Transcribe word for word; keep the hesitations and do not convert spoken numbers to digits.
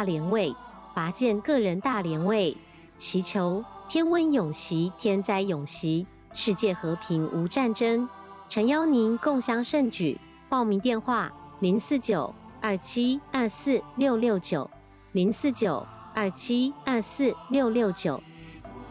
大连位，拔剑个人大连位，祈求天温永息，天灾永息，世界和平无战争。诚邀您共襄盛举。报名电话：零四九二七二四六六九，零四九二七二四六六九。